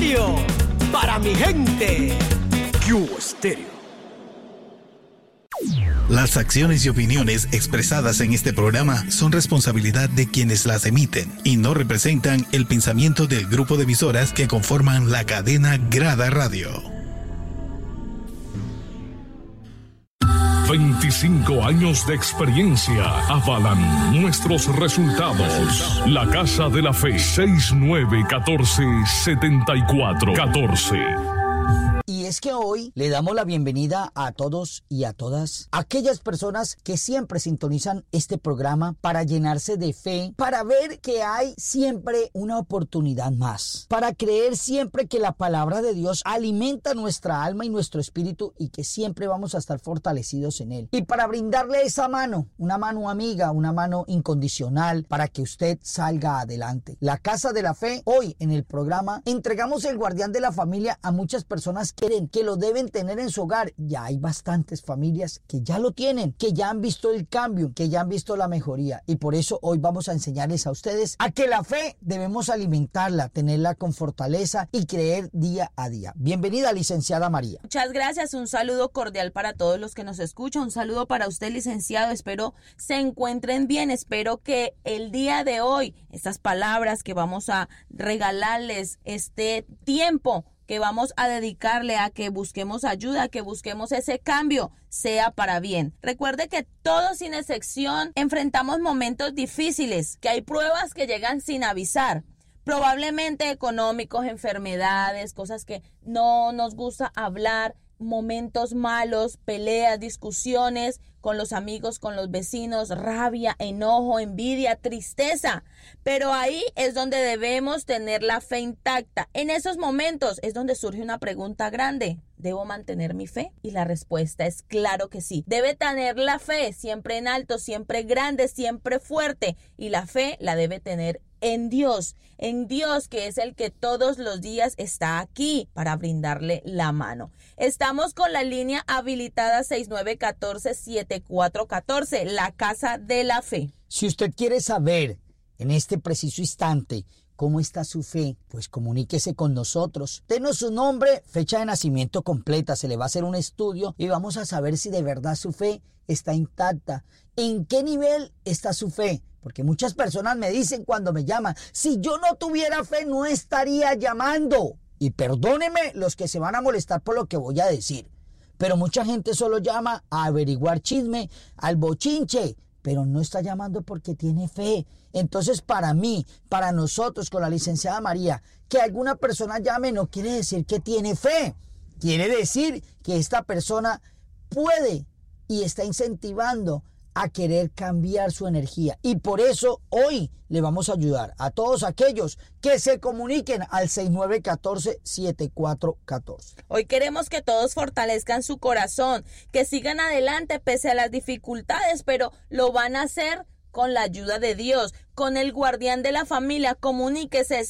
Radio, para mi gente. Cubo Stereo. Las acciones y opiniones expresadas en este programa son responsabilidad de quienes las emiten y no representan el pensamiento del grupo de emisoras que conforman la cadena Grada Radio. 25 años de experiencia avalan nuestros resultados. La Casa de la Fe, 6914-7414. Y es que hoy le damos la bienvenida a todos y a todas aquellas personas que siempre sintonizan este programa para llenarse de fe, para ver que hay siempre una oportunidad más, para creer siempre que la palabra de Dios alimenta nuestra alma y nuestro espíritu y que siempre vamos a estar fortalecidos en él. Y para brindarle esa mano, una mano amiga, una mano incondicional para que usted salga adelante. La Casa de la Fe, hoy en el programa entregamos el guardián de la familia a muchas personas que lo deben tener en su hogar. Ya hay bastantes familias que ya lo tienen, que ya han visto el cambio, que ya han visto la mejoría, y por eso hoy vamos a enseñarles a ustedes a que la fe debemos alimentarla, tenerla con fortaleza y creer día a día. Bienvenida, licenciada María. Muchas gracias, un saludo cordial para todos los que nos escuchan, un saludo para usted, licenciado. Espero se encuentren bien, espero que el día de hoy estas palabras que vamos a regalarles, este tiempo que vamos a dedicarle a que busquemos ayuda, a que busquemos ese cambio, sea para bien. Recuerde que todos sin excepción enfrentamos momentos difíciles, que hay pruebas que llegan sin avisar, probablemente económicos, enfermedades, cosas que no nos gusta hablar, momentos malos, peleas, discusiones con los amigos, con los vecinos, rabia, enojo, envidia, tristeza. Pero ahí es donde debemos tener la fe intacta. En esos momentos es donde surge una pregunta grande. ¿Debo mantener mi fe? Y la respuesta es claro que sí. Debe tener la fe siempre en alto, siempre grande, siempre fuerte. Y la fe la debe tener en Dios que es el que todos los días está aquí para brindarle la mano. Estamos con la línea habilitada 6914-7414, la Casa de la Fe. Si usted quiere saber en este preciso instante cómo está su fe, pues comuníquese con nosotros. Denos su nombre, fecha de nacimiento completa, se le va a hacer un estudio y vamos a saber si de verdad su fe está intacta. ¿En qué nivel está su fe? Porque muchas personas me dicen cuando me llaman, si yo no tuviera fe no estaría llamando. Y perdónenme los que se van a molestar por lo que voy a decir, pero mucha gente solo llama a averiguar chisme, al bochinche, pero no está llamando porque tiene fe. Entonces, para mí, para nosotros con la licenciada María, que alguna persona llame no quiere decir que tiene fe. Quiere decir que esta persona puede y está incentivando a querer cambiar su energía. Y por eso hoy le vamos a ayudar a todos aquellos que se comuniquen al 6914-7414. Hoy queremos que todos fortalezcan su corazón, que sigan adelante pese a las dificultades, pero lo van a hacer con la ayuda de Dios, con el guardián de la familia. Comuníquese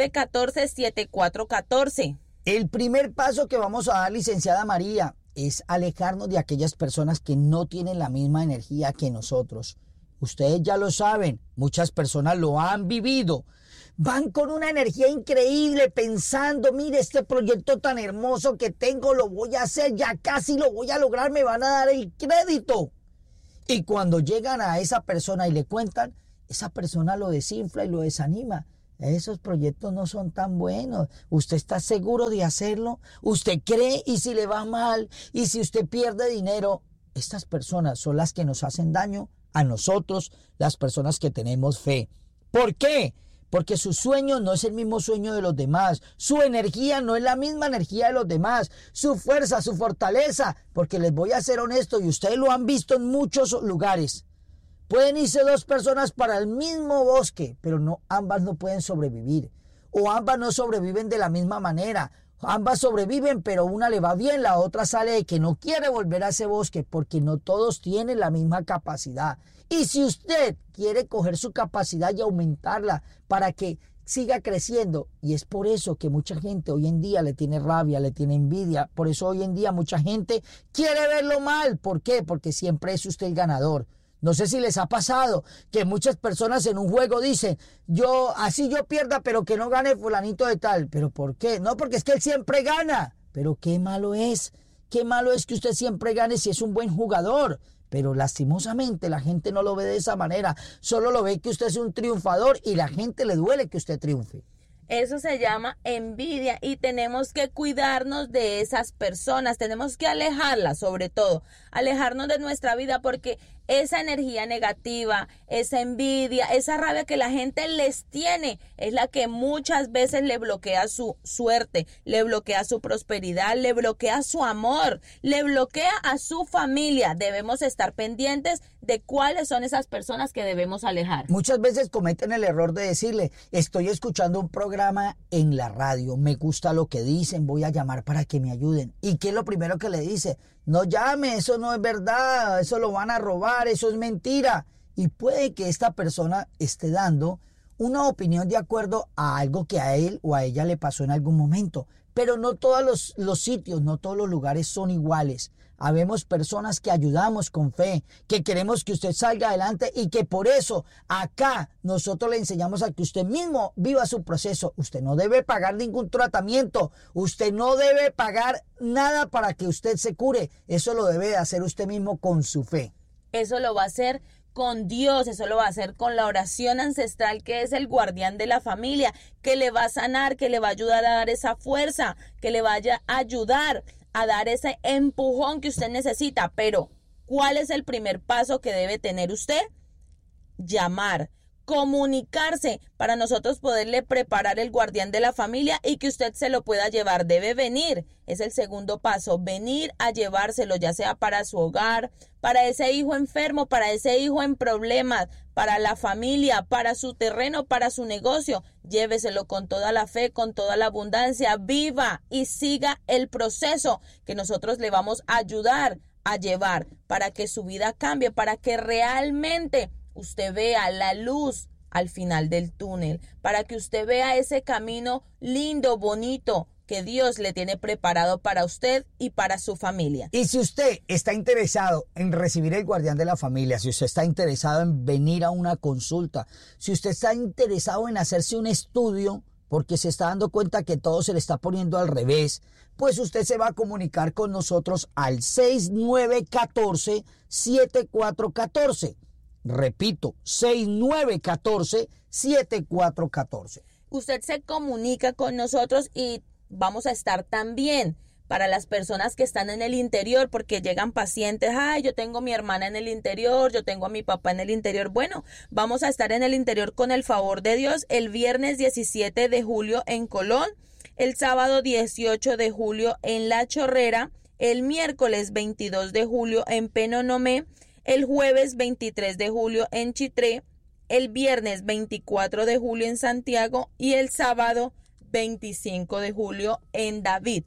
6914-7414. El primer paso que vamos a dar, licenciada María, es alejarnos de aquellas personas que no tienen la misma energía que nosotros. Ustedes ya lo saben, muchas personas lo han vivido. Van con una energía increíble pensando, mire, este proyecto tan hermoso que tengo lo voy a hacer, ya casi lo voy a lograr, me van a dar el crédito. Y cuando llegan a esa persona y le cuentan, esa persona lo desinfla y lo desanima. Esos proyectos no son tan buenos. ¿Usted está seguro de hacerlo? ¿Usted cree? ¿Y si le va mal? ¿Y si usted pierde dinero? Estas personas son las que nos hacen daño a nosotros, las personas que tenemos fe. ¿Por qué? Porque su sueño no es el mismo sueño de los demás. Su energía no es la misma energía de los demás. Su fuerza, su fortaleza. Porque les voy a ser honesto y ustedes lo han visto en muchos lugares. Pueden irse dos personas para el mismo bosque, pero ambas no pueden sobrevivir. O ambas no sobreviven de la misma manera. Ambas sobreviven, pero una le va bien, la otra sale de que no quiere volver a ese bosque, porque no todos tienen la misma capacidad. Y si usted quiere coger su capacidad y aumentarla para que siga creciendo, y es por eso que mucha gente hoy en día le tiene rabia, le tiene envidia, por eso hoy en día mucha gente quiere verlo mal. ¿Por qué? Porque siempre es usted el ganador. No sé si les ha pasado que muchas personas en un juego dicen, yo pierda, pero que no gane fulanito de tal. ¿Pero por qué? No, porque es que él siempre gana. Pero qué malo es. Qué malo es que usted siempre gane si es un buen jugador. Pero lastimosamente la gente no lo ve de esa manera. Solo lo ve que usted es un triunfador y la gente le duele que usted triunfe. Eso se llama envidia y tenemos que cuidarnos de esas personas, tenemos que alejarlas, sobre todo, alejarnos de nuestra vida, porque esa energía negativa, esa envidia, esa rabia que la gente les tiene es la que muchas veces le bloquea su suerte, le bloquea su prosperidad, le bloquea su amor, le bloquea a su familia. Debemos estar pendientes de cuáles son esas personas que debemos alejar. Muchas veces cometen el error de decirle, estoy escuchando un programa en la radio, me gusta lo que dicen, voy a llamar para que me ayuden. ¿Y qué es lo primero que le dice? No llame, eso no es verdad, eso lo van a robar, eso es mentira. Y puede que esta persona esté dando una opinión de acuerdo a algo que a él o a ella le pasó en algún momento. Pero no todos los sitios, no todos los lugares son iguales. Habemos personas que ayudamos con fe, que queremos que usted salga adelante y que por eso acá nosotros le enseñamos a que usted mismo viva su proceso. Usted no debe pagar ningún tratamiento, usted no debe pagar nada para que usted se cure. Eso lo debe hacer usted mismo con su fe. Eso lo va a hacer con Dios, eso lo va a hacer con la oración ancestral, que es el guardián de la familia, que le va a sanar, que le va a ayudar a dar esa fuerza, que le vaya a ayudar a dar ese empujón que usted necesita. Pero, ¿cuál es el primer paso que debe tener usted? Llamar, comunicarse para nosotros poderle preparar el guardián de la familia y que usted se lo pueda llevar. Debe venir, es el segundo paso, venir a llevárselo, ya sea para su hogar, para ese hijo enfermo, para ese hijo en problemas, para la familia, para su terreno, para su negocio. Lléveselo con toda la fe, con toda la abundancia, viva y siga el proceso que nosotros le vamos a ayudar a llevar para que su vida cambie, para que realmente usted vea la luz al final del túnel, para que usted vea ese camino lindo, bonito, que Dios le tiene preparado para usted y para su familia. Y si usted está interesado en recibir el guardián de la familia, si usted está interesado en venir a una consulta, si usted está interesado en hacerse un estudio, porque se está dando cuenta que todo se le está poniendo al revés, pues usted se va a comunicar con nosotros al 6914-7414. Repito, 6914-7414. Usted se comunica con nosotros y vamos a estar también para las personas que están en el interior, porque llegan pacientes, yo tengo a mi hermana en el interior, yo tengo a mi papá en el interior. Bueno, vamos a estar en el interior con el favor de Dios el viernes 17 de julio en Colón, el sábado 18 de julio en La Chorrera, el miércoles 22 de julio en Penonomé, el jueves 23 de julio en Chitré, el viernes 24 de julio en Santiago y el sábado 25 de julio en David.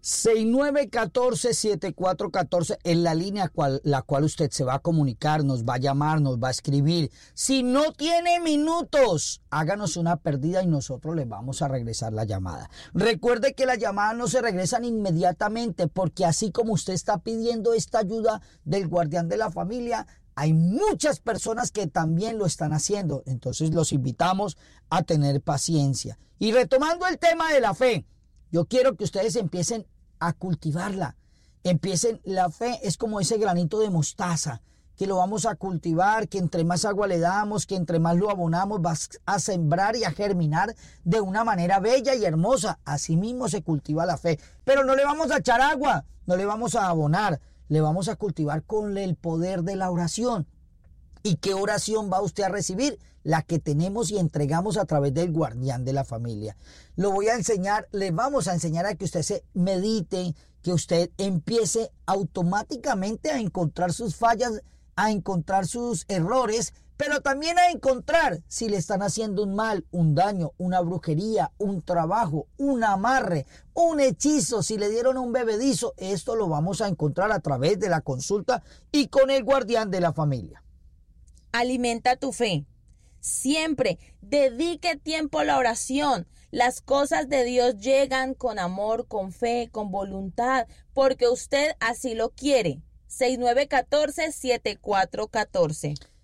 6914-7414 es la línea la cual usted se va a comunicar, nos va a llamar, nos va a escribir. Si no tiene minutos, háganos una perdida y nosotros le vamos a regresar la llamada. Recuerde que las llamadas no se regresan inmediatamente, porque así como usted está pidiendo esta ayuda del guardián de la familia, hay muchas personas que también lo están haciendo. Entonces los invitamos a tener paciencia. Y retomando el tema de la fe, yo quiero que ustedes empiecen a cultivarla. La fe es como ese granito de mostaza, que lo vamos a cultivar, que entre más agua le damos, que entre más lo abonamos, va a sembrar y a germinar de una manera bella y hermosa. Así mismo se cultiva la fe. Pero no le vamos a echar agua, no le vamos a abonar, le vamos a cultivar con el poder de la oración. ¿Y qué oración va usted a recibir? La que tenemos y entregamos a través del guardián de la familia. Le vamos a enseñar a que usted se medite, que usted empiece automáticamente a encontrar sus fallas, a encontrar sus errores, pero también a encontrar si le están haciendo un mal, un daño, una brujería, un trabajo, un amarre, un hechizo, si le dieron un bebedizo. Esto lo vamos a encontrar a través de la consulta y con el guardián de la familia. Alimenta tu fe. Siempre dedique tiempo a la oración. Las cosas de Dios llegan con amor, con fe, con voluntad, porque usted así lo quiere. 6914-7414.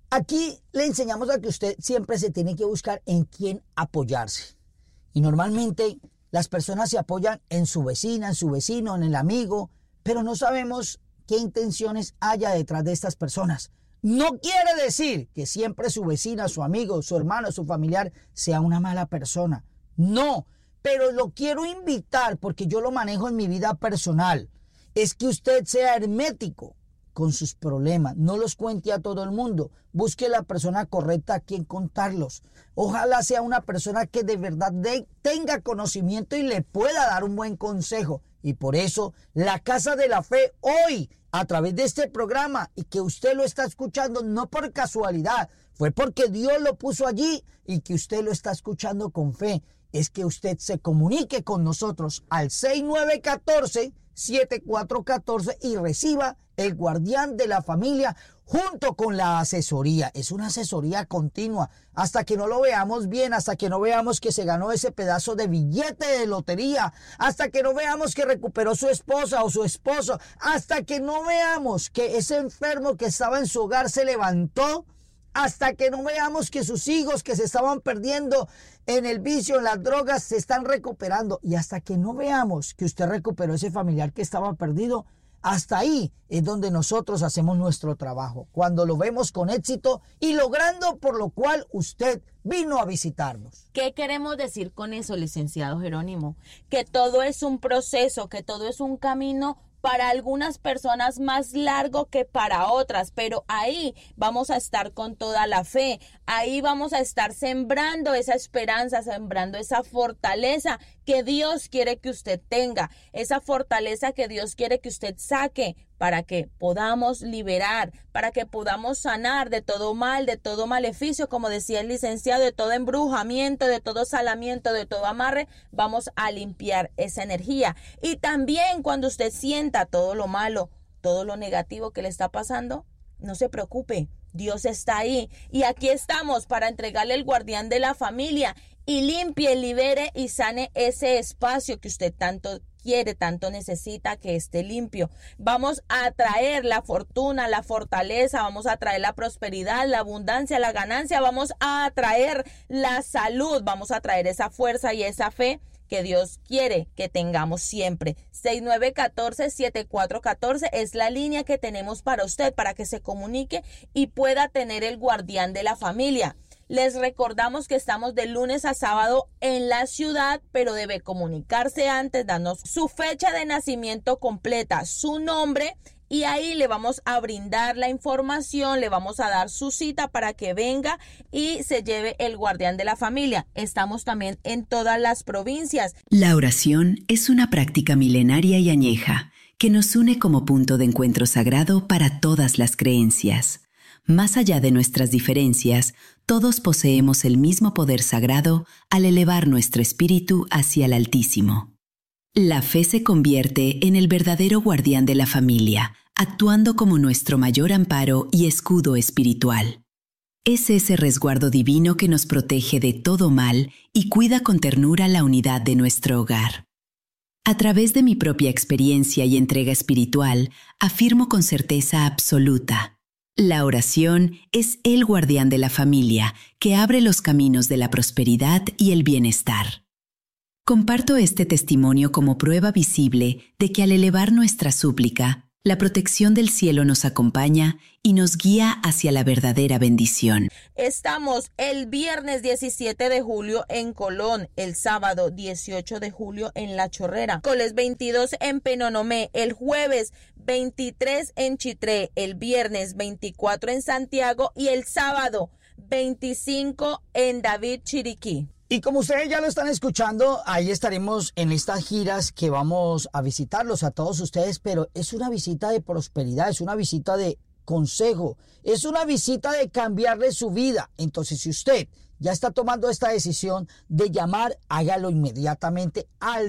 Aquí le enseñamos a que usted siempre se tiene que buscar en quién apoyarse. Y normalmente las personas se apoyan en su vecina, en su vecino, en el amigo, pero no sabemos qué intenciones haya detrás de estas personas. No quiere decir que siempre su vecina, su amigo, su hermano, su familiar sea una mala persona. No, pero lo quiero invitar porque yo lo manejo en mi vida personal. Es que usted sea hermético con sus problemas. No los cuente a todo el mundo. Busque la persona correcta a quien contarlos. Ojalá sea una persona que de verdad tenga conocimiento y le pueda dar un buen consejo. Y por eso la Casa de la Fe hoy, a través de este programa, y que usted lo está escuchando no por casualidad, fue porque Dios lo puso allí y que usted lo está escuchando con fe, es que usted se comunique con nosotros al 6914-7414 y reciba el guardián de la familia junto con la asesoría. Es una asesoría continua hasta que no lo veamos bien, hasta que no veamos que se ganó ese pedazo de billete de lotería, hasta que no veamos que recuperó su esposa o su esposo, hasta que no veamos que ese enfermo que estaba en su hogar se levantó, hasta que no veamos que sus hijos que se estaban perdiendo en el vicio, en las drogas, se están recuperando, y hasta que no veamos que usted recuperó ese familiar que estaba perdido. Hasta ahí es donde nosotros hacemos nuestro trabajo, cuando lo vemos con éxito y logrando por lo cual usted vino a visitarnos. ¿Qué queremos decir con eso, licenciado Jerónimo? Que todo es un proceso, que todo es un camino para algunas personas más largo que para otras, pero ahí vamos a estar con toda la fe, ahí vamos a estar sembrando esa esperanza, sembrando esa fortaleza que Dios quiere que usted tenga, esa fortaleza que Dios quiere que usted saque para que podamos liberar, para que podamos sanar de todo mal, de todo maleficio, como decía el licenciado, de todo embrujamiento, de todo salamiento, de todo amarre. Vamos a limpiar esa energía. Y también cuando usted sienta todo lo malo, todo lo negativo que le está pasando, no se preocupe, Dios está ahí. Y aquí estamos para entregarle el guardián de la familia y limpie, libere y sane ese espacio que usted tanto quiere, tanto necesita que esté limpio. Vamos a traer la fortuna, la fortaleza, vamos a traer la prosperidad, la abundancia, la ganancia, vamos a traer la salud, vamos a traer esa fuerza y esa fe que Dios quiere que tengamos siempre. 6914-7414 es la línea que tenemos para usted, para que se comunique y pueda tener el guardián de la familia. Les recordamos que estamos de lunes a sábado en la ciudad, pero debe comunicarse antes, darnos su fecha de nacimiento completa, su nombre, y ahí le vamos a brindar la información, le vamos a dar su cita para que venga y se lleve el guardián de la familia. Estamos también en todas las provincias. La oración es una práctica milenaria y añeja que nos une como punto de encuentro sagrado para todas las creencias. Más allá de nuestras diferencias, todos poseemos el mismo poder sagrado al elevar nuestro espíritu hacia el Altísimo. La fe se convierte en el verdadero guardián de la familia, actuando como nuestro mayor amparo y escudo espiritual. Es ese resguardo divino que nos protege de todo mal y cuida con ternura la unidad de nuestro hogar. A través de mi propia experiencia y entrega espiritual, afirmo con certeza absoluta: la oración es el guardián de la familia que abre los caminos de la prosperidad y el bienestar. Comparto este testimonio como prueba visible de que al elevar nuestra súplica, la protección del cielo nos acompaña y nos guía hacia la verdadera bendición. Estamos el viernes 17 de julio en Colón, el sábado 18 de julio en La Chorrera, miércoles 22 en Penonomé, el jueves 23 en Chitré, el viernes 24 en Santiago y el sábado 25 en David, Chiriquí. Y como ustedes ya lo están escuchando, ahí estaremos en estas giras que vamos a visitarlos a todos ustedes, pero es una visita de prosperidad, es una visita de consejo, es una visita de cambiarle su vida. Entonces, si usted ya está tomando esta decisión de llamar, hágalo inmediatamente al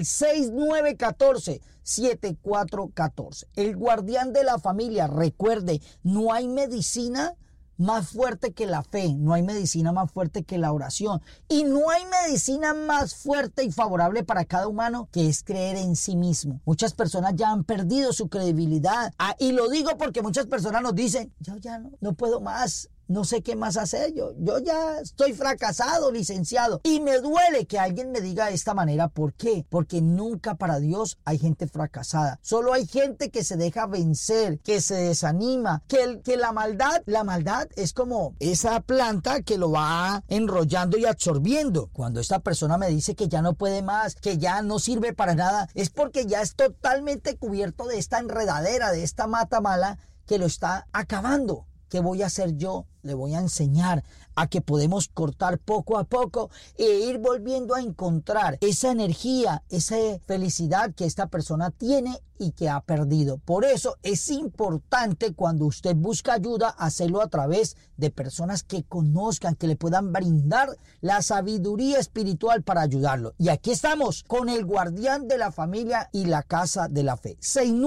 6914-7414. El guardián de la familia. Recuerde, no hay medicina más fuerte que la fe, no hay medicina más fuerte que la oración, y no hay medicina más fuerte y favorable para cada humano que es creer en sí mismo. Muchas personas ya han perdido su credibilidad, y lo digo porque muchas personas nos dicen: yo ya no puedo más, no sé qué más hacer. Yo ya estoy fracasado, licenciado. Y me duele que alguien me diga de esta manera. ¿Por qué? Porque nunca para Dios hay gente fracasada. Solo hay gente que se deja vencer, que se desanima, que la maldad es como esa planta que lo va enrollando y absorbiendo. Cuando esta persona me dice que ya no puede más, que ya no sirve para nada, es porque ya es totalmente cubierto de esta enredadera, de esta mata mala que lo está acabando. ¿Qué voy a hacer yo? Le voy a enseñar a que podemos cortar poco a poco e ir volviendo a encontrar esa energía, esa felicidad que esta persona tiene y que ha perdido. Por eso es importante cuando usted busca ayuda hacerlo a través de personas que conozcan, que le puedan brindar la sabiduría espiritual para ayudarlo. Y aquí estamos con el guardián de la familia y la casa de la fe.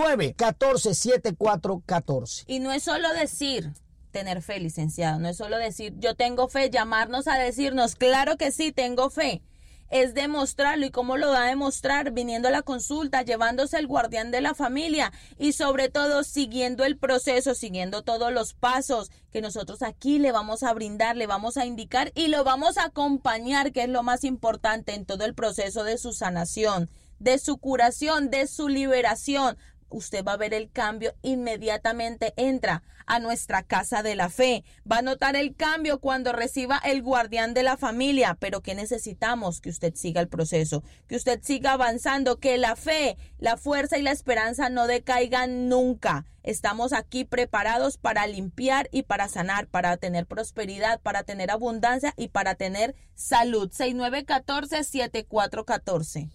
69147414. Y no es solo decir tener fe, licenciado, no es solo decir yo tengo fe, llamarnos a decirnos claro que sí tengo fe, es demostrarlo. ¿Y cómo lo va a demostrar? Viniendo a la consulta, llevándose el guardián de la familia y sobre todo siguiendo el proceso, siguiendo todos los pasos que nosotros aquí le vamos a brindar, le vamos a indicar y lo vamos a acompañar, que es lo más importante en todo el proceso de su sanación, de su curación, de su liberación. Usted va a ver el cambio inmediatamente, entra a nuestra casa de la fe. Va a notar el cambio cuando reciba el guardián de la familia. Pero ¿qué necesitamos? Que usted siga el proceso, que usted siga avanzando, que la fe, la fuerza y la esperanza no decaigan nunca. Estamos aquí preparados para limpiar y para sanar, para tener prosperidad, para tener abundancia y para tener salud. 6914-7414.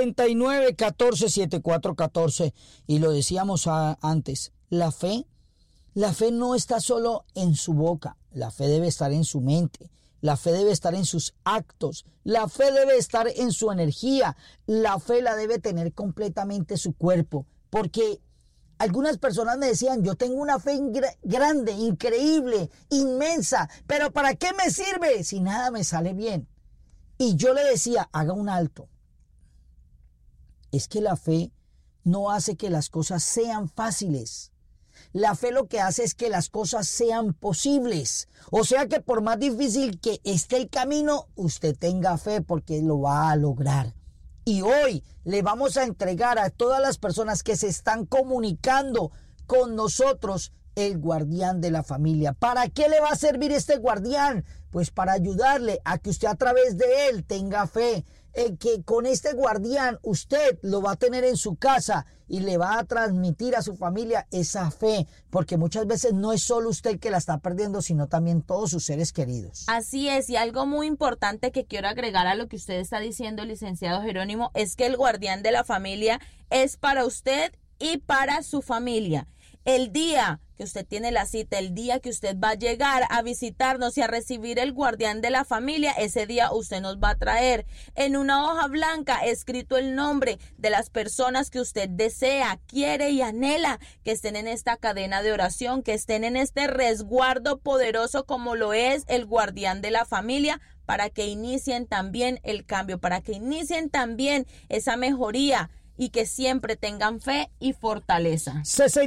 6914-7414. Y lo decíamos antes, la fe no está solo en su boca, la fe debe estar en su mente, la fe debe estar en sus actos, la fe debe estar en su energía, la fe la debe tener completamente su cuerpo, porque algunas personas me decían, yo tengo una fe grande, increíble, inmensa, pero ¿para qué me sirve si nada me sale bien? Y yo le decía, haga un alto. Es que la fe no hace que las cosas sean fáciles. La fe lo que hace es que las cosas sean posibles. O sea que por más difícil que esté el camino, usted tenga fe porque lo va a lograr. Y hoy le vamos a entregar a todas las personas que se están comunicando con nosotros el guardián de la familia. ¿Para qué le va a servir este guardián? Pues para ayudarle a que usted a través de él tenga fe. Que con este guardián usted lo va a tener en su casa y le va a transmitir a su familia esa fe, porque muchas veces no es solo usted que la está perdiendo, sino también todos sus seres queridos. Así es, y algo muy importante que quiero agregar a lo que usted está diciendo, licenciado Jerónimo, es que el guardián de la familia es para usted y para su familia. El día que usted tiene la cita, el día que usted va a llegar a visitarnos y a recibir el guardián de la familia, ese día usted nos va a traer en una hoja blanca escrito el nombre de las personas que usted desea, quiere y anhela que estén en esta cadena de oración, que estén en este resguardo poderoso como lo es el guardián de la familia, para que inicien también el cambio, para que inicien también esa mejoría y que siempre tengan fe y fortaleza.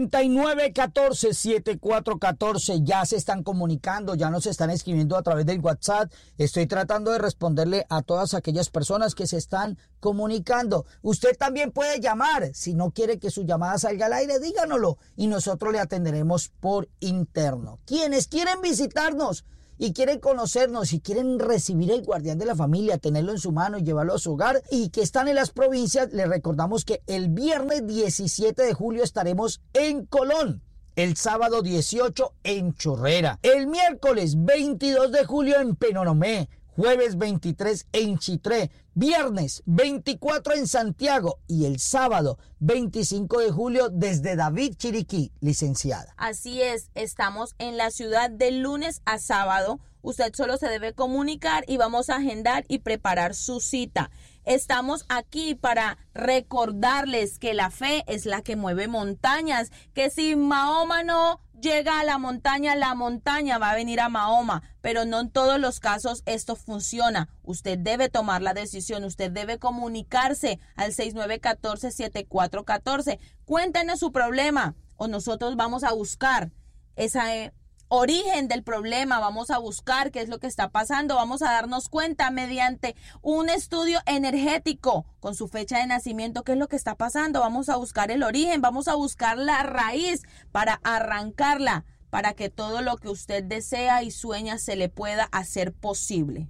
6914-7414, ya se están comunicando, ya nos están escribiendo a través del WhatsApp. Estoy tratando de responderle a todas aquellas personas que se están comunicando. Usted también puede llamar, si no quiere que su llamada salga al aire, díganoslo y nosotros le atenderemos por interno. Quienes quieren visitarnos y quieren conocernos y quieren recibir el guardián de la familia, tenerlo en su mano y llevarlo a su hogar y que están en las provincias, les recordamos que el viernes 17 de julio estaremos en Colón, el sábado 18 en Chorrera, el miércoles 22 de julio en Penonomé, jueves 23 en Chitré, viernes 24 en Santiago y el sábado 25 de julio desde David, Chiriquí, licenciada. Así es, estamos en la ciudad de lunes a sábado. Usted solo se debe comunicar y vamos a agendar y preparar su cita. Estamos aquí para recordarles que la fe es la que mueve montañas, que si Mahoma no llega a la montaña va a venir a Mahoma, pero no en todos los casos esto funciona. Usted debe tomar la decisión, usted debe comunicarse al 6914-7414. Cuéntenos su problema o nosotros vamos a buscar esa origen del problema, vamos a buscar qué es lo que está pasando, vamos a darnos cuenta mediante un estudio energético con su fecha de nacimiento, qué es lo que está pasando, vamos a buscar el origen, vamos a buscar la raíz para arrancarla, para que todo lo que usted desea y sueña se le pueda hacer posible.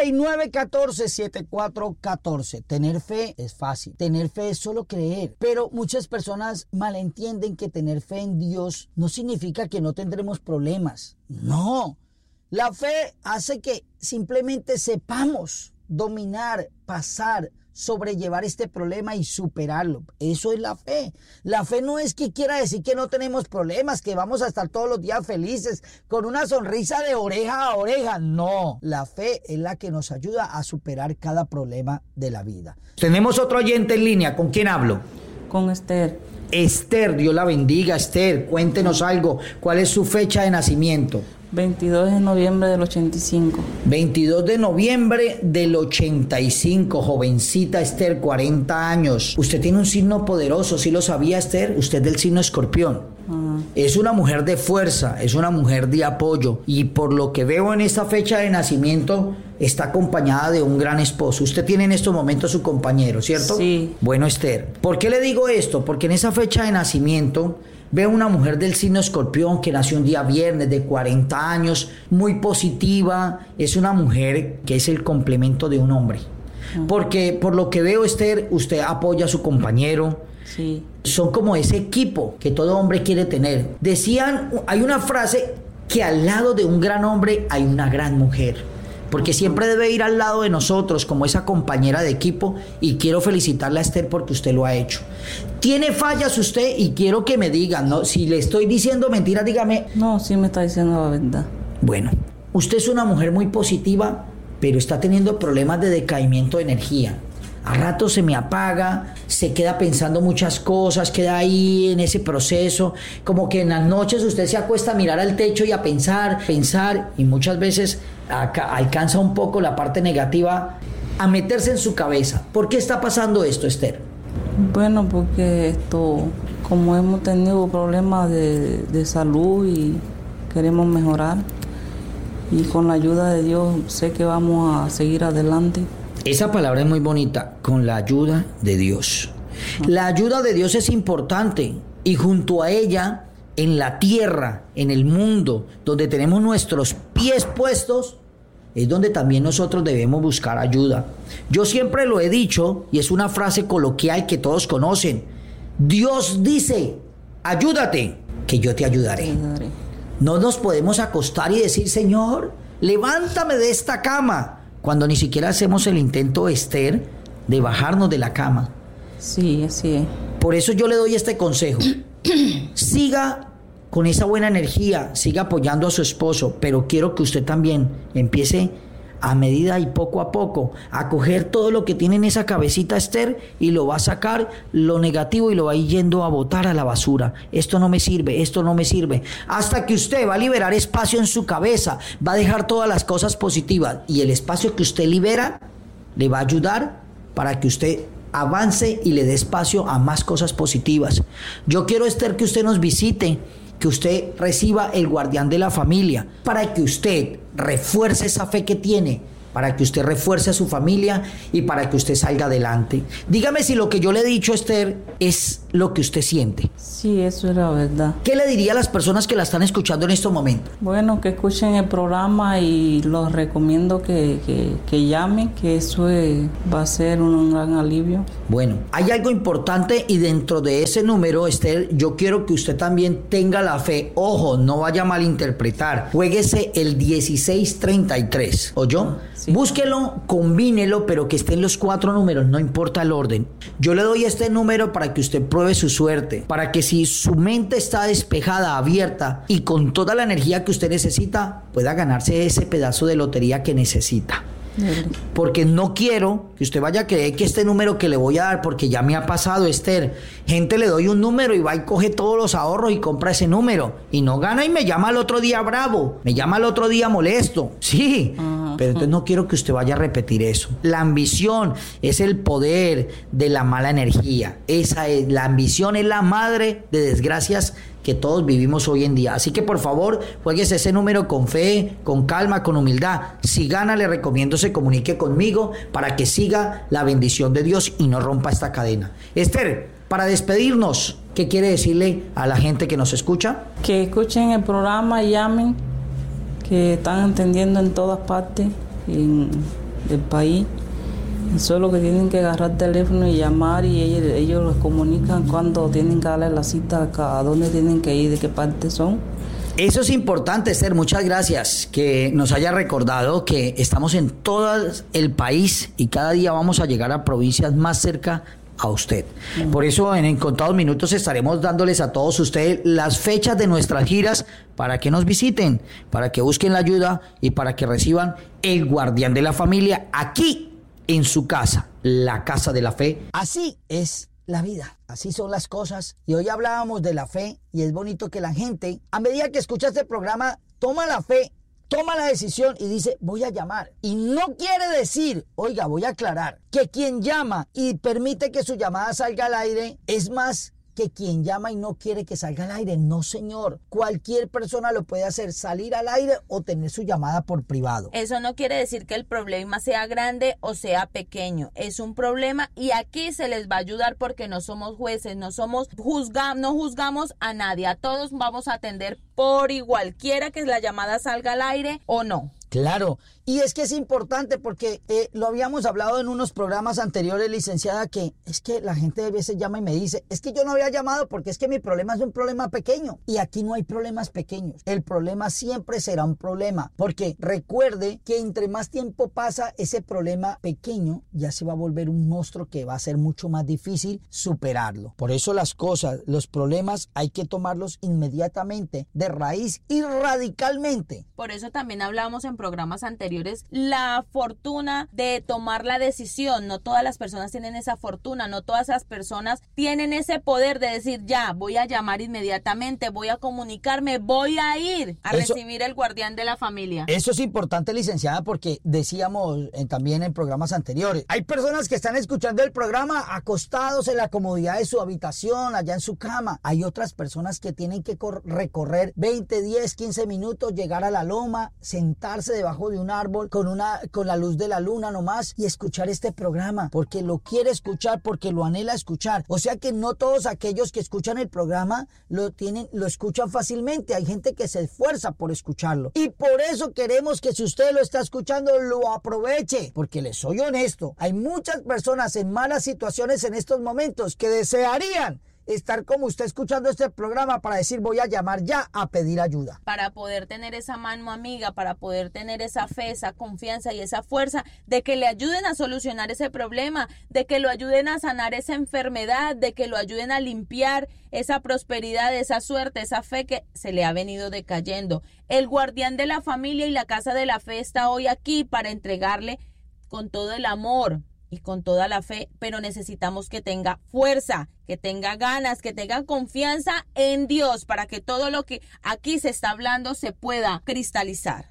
6914-7414. Tener fe es fácil. Tener fe es solo creer. Pero muchas personas malentienden que tener fe en Dios no significa que no tendremos problemas. No. La fe hace que simplemente sepamos dominar, pasar, sobrellevar este problema y superarlo. Eso es la fe. La fe no es que quiera decir que no tenemos problemas, que vamos a estar todos los días felices con una sonrisa de oreja a oreja. No, la fe es la que nos ayuda a superar cada problema de la vida. Tenemos otro oyente en línea. ¿Con quién hablo? Con Esther. Esther, Dios la bendiga. Esther, cuéntenos algo. ¿Cuál es su fecha de nacimiento? 22 de noviembre del 85. 22 de noviembre del 85, jovencita Esther, 40 años. Usted tiene un signo poderoso, ¿sí lo sabía, Esther? Usted es del signo Escorpión. Es una mujer de fuerza, es una mujer de apoyo, y por lo que veo en esta fecha de nacimiento está acompañada de un gran esposo. Usted tiene en estos momentos su compañero, ¿cierto? Sí. Bueno, Esther, ¿por qué le digo esto? Porque en esa fecha de nacimiento veo una mujer del signo Escorpión que nació un día viernes, de 40 años, muy positiva. Es una mujer que es el complemento de un hombre. Porque por lo que veo, Esther, usted apoya a su compañero. Sí. Son como ese equipo que todo hombre quiere tener. Decían, hay una frase que al lado de un gran hombre hay una gran mujer. Porque siempre debe ir al lado de nosotros como esa compañera de equipo, y quiero felicitarla a Esther porque usted lo ha hecho. ¿Tiene fallas usted? Y quiero que me digan, ¿no? Si le estoy diciendo mentiras, dígame. No, sí me está diciendo la verdad. Bueno, usted es una mujer muy positiva, pero está teniendo problemas de decaimiento de energía. A rato se me apaga, se queda pensando muchas cosas, queda ahí en ese proceso, como que en las noches usted se acuesta a mirar al techo y a pensar, y muchas veces alcanza un poco la parte negativa a meterse en su cabeza. ¿Por qué está pasando esto, Esther? Bueno, porque como hemos tenido problemas de salud y queremos mejorar, y con la ayuda de Dios sé que vamos a seguir adelante. Esa palabra es muy bonita, con la ayuda de Dios. La ayuda de Dios es importante, y junto a ella, en la tierra, en el mundo, donde tenemos nuestros pies puestos, es donde también nosotros debemos buscar ayuda. Yo siempre lo he dicho, y es una frase coloquial que todos conocen. Dios dice, ayúdate, que yo te ayudaré. No nos podemos acostar y decir, Señor, levántame de esta cama, cuando ni siquiera hacemos el intento, Esther, de bajarnos de la cama. Sí, así es. Por eso yo le doy este consejo. Siga con esa buena energía, siga apoyando a su esposo, pero quiero que usted también empiece a medida y poco a poco a coger todo lo que tiene en esa cabecita, Esther, y lo va a sacar lo negativo y lo va a ir yendo a botar a la basura. Esto no me sirve, esto no me sirve. Hasta que usted va a liberar espacio en su cabeza, va a dejar todas las cosas positivas, y el espacio que usted libera le va a ayudar para que usted avance y le dé espacio a más cosas positivas. Yo quiero, Esther, que usted nos visite, que usted reciba el guardián de la familia, para que usted refuerce esa fe que tiene, para que usted refuerce a su familia y para que usted salga adelante. Dígame si lo que yo le he dicho, Esther, es lo que usted siente. Sí, eso es la verdad. ¿Qué le diría a las personas que la están escuchando en estos momentos? Bueno, que escuchen el programa, y los recomiendo que llamen, que eso va a ser un gran alivio. Bueno, hay algo importante, y dentro de ese número, Esther, yo quiero que usted también tenga la fe. Ojo, no vaya a malinterpretar. Juéguese el 1633, ¿oyó? Sí. Búsquelo, combínelo, pero que estén los 4 números, no importa el orden. Yo le doy este número para que usted pruebe su suerte, para que si su mente está despejada, abierta y con toda la energía que usted necesita, pueda ganarse ese pedazo de lotería que necesita. Porque no quiero que usted vaya a creer que este número que le voy a dar, porque ya me ha pasado, Esther, gente le doy un número y va y coge todos los ahorros y compra ese número y no gana, y me llama al otro día bravo, me llama al otro día molesto. Sí, Pero entonces no quiero que usted vaya a repetir eso. La ambición es el poder de la mala energía. La ambición es la madre de desgracias que todos vivimos hoy en día. Así que por favor, jueguese ese número con fe, con calma, con humildad. Si gana, le recomiendo se comunique conmigo para que siga la bendición de Dios y no rompa esta cadena. Esther, para despedirnos, ¿qué quiere decirle a la gente que nos escucha? Que escuchen el programa, llamen, que están entendiendo en todas partes del país. Solo que tienen que agarrar el teléfono y llamar y ellos les comunican cuando tienen que darle la cita, a dónde tienen que ir, de qué parte son. Eso es importante, Esther. Muchas gracias que nos haya recordado que estamos en todo el país y cada día vamos a llegar a provincias más cerca a usted. Por eso en contados minutos estaremos dándoles a todos ustedes las fechas de nuestras giras para que nos visiten, para que busquen la ayuda y para que reciban el guardián de la familia aquí en su casa, la Casa de la Fe. Así es la vida, así son las cosas. Y hoy hablábamos de la fe y es bonito que la gente, a medida que escucha este programa, toma la fe, toma la decisión y dice, voy a llamar. Y no quiere decir, oiga, voy a aclarar, que quien llama y permite que su llamada salga al aire es más que quien llama y no quiere que salga al aire. No, señor. Cualquier persona lo puede hacer, salir al aire o tener su llamada por privado. Eso no quiere decir que el problema sea grande o sea pequeño. Es un problema y aquí se les va a ayudar porque no somos jueces, no juzgamos a nadie. A todos vamos a atender por igual, quiera que la llamada salga al aire o no. Claro, y es que es importante porque lo habíamos hablado en unos programas anteriores, licenciada, que es que la gente a veces llama y me dice, es que yo no había llamado porque es que mi problema es un problema pequeño. Y aquí no hay problemas pequeños, el problema siempre será un problema, porque recuerde que entre más tiempo pasa, ese problema pequeño ya se va a volver un monstruo que va a ser mucho más difícil superarlo. Por eso las cosas, los problemas hay que tomarlos inmediatamente, de raíz y radicalmente. Por eso también hablamos en programas anteriores la fortuna de tomar la decisión. No todas las personas tienen esa fortuna, no todas las personas tienen ese poder de decir ya, voy a llamar inmediatamente, voy a comunicarme, voy a ir a recibir el guardián de la familia. Eso es importante, licenciada, porque decíamos también en programas anteriores, hay personas que están escuchando el programa acostados en la comodidad de su habitación, allá en su cama. Hay otras personas que tienen que recorrer 20, 10, 15 minutos, llegar a la loma, sentarse debajo de un árbol con la luz de la luna nomás y escuchar este programa porque lo quiere escuchar, porque lo anhela escuchar. O sea que no todos aquellos que escuchan el programa lo escuchan fácilmente. Hay gente que se esfuerza por escucharlo y por eso queremos que si usted lo está escuchando lo aproveche, porque les soy honesto, hay muchas personas en malas situaciones en estos momentos que desearían estar como usted escuchando este programa para decir voy a llamar ya a pedir ayuda. Para poder tener esa mano amiga, para poder tener esa fe, esa confianza y esa fuerza de que le ayuden a solucionar ese problema, de que lo ayuden a sanar esa enfermedad, de que lo ayuden a limpiar esa prosperidad, esa suerte, esa fe que se le ha venido decayendo. El guardián de la familia y la Casa de la Fe está hoy aquí para entregarle con todo el amor y con toda la fe, pero necesitamos que tenga fuerza, que tenga ganas, que tenga confianza en Dios para que todo lo que aquí se está hablando se pueda cristalizar.